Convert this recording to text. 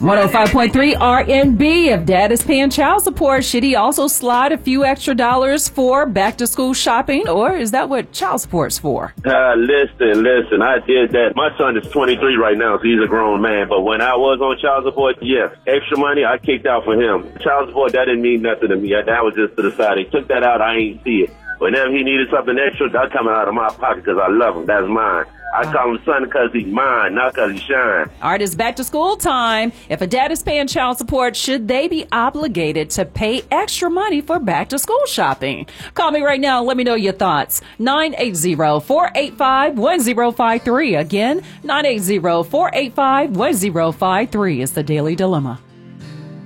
105.3 RNB. If dad is paying child support, should he also slide a few extra dollars for back to school shopping, or is that what child support's for? Listen, I did that. My son is 23 right now, so he's a grown man. But when I was on child support, yes, extra money I kicked out for him. Child support, that didn't mean nothing to me. That was just to the side. He took that out, I ain't see it. Whenever he needed something extra, that's coming out of my pocket because I love him. That's mine. I call him son because he's mine, not because he shine. All right, it's back to school time. If a dad is paying child support, should they be obligated to pay extra money for back to school shopping? Call me right now. Let me know your thoughts. 980-485-1053. Again, 980-485-1053 is the Daily Dilemma.